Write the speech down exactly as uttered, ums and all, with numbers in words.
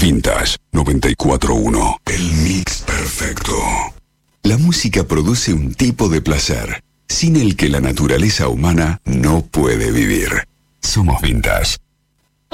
Vintage noventa y cuatro punto uno. El mix perfecto. La música produce un tipo de placer sin el que la naturaleza humana no puede vivir. Somos Vintage.